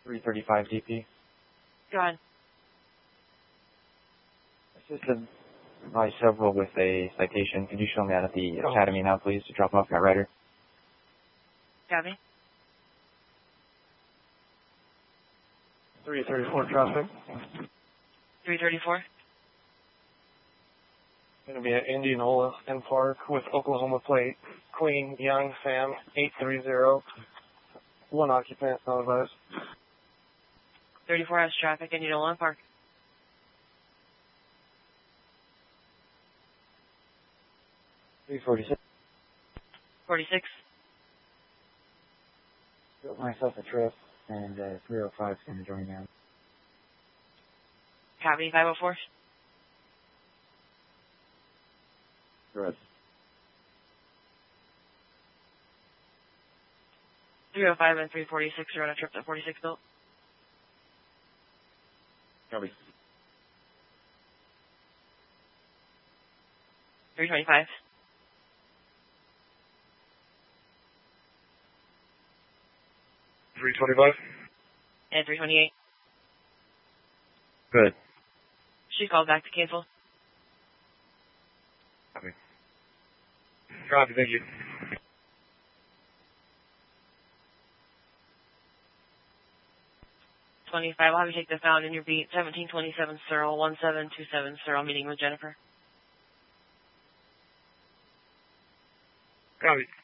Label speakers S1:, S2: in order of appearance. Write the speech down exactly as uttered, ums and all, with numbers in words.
S1: three thirty-five D P.
S2: Go ahead.
S1: Assisted by several with a citation. Could you show me that at the academy now, please, to drop off that rider?
S2: Copy.
S3: three thirty-four traffic.
S2: three thirty-four.
S3: Going to be at Indianola and Park with Oklahoma plate. Queen, Young, Sam, eight three zero. One occupant, no advice.
S2: thirty-four has traffic, Indianola and Park.
S1: three forty-six.
S2: forty-six.
S1: Built myself a trip, and uh, three oh five is going to join now.
S2: Copy, five oh four.
S1: Good.
S2: three oh five and three forty-six are on a trip to forty-six built.
S1: Copy.
S2: three twenty-five.
S3: three twenty-five.
S2: And three twenty-eight.
S1: Good.
S2: She called back to cancel.
S1: Copy.
S3: Copy, thank you.
S2: twenty-five, I'll have you take the found in your beat. seventeen twenty-seven Searle, one seven two seven Searle, meeting with Jennifer.
S3: Copy.